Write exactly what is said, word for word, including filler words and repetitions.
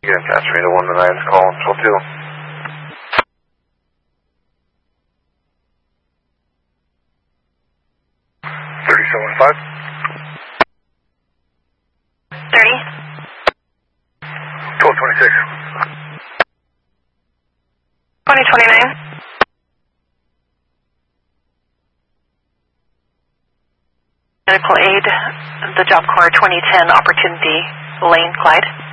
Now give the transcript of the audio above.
Yeah, Pastor, the one that I was calling, twelve two. thirty-seven five. thirty. twelve twenty-six. twenty twenty-nine. Medical aid, the Job Corps twenty ten Opportunity Lane, Clyde.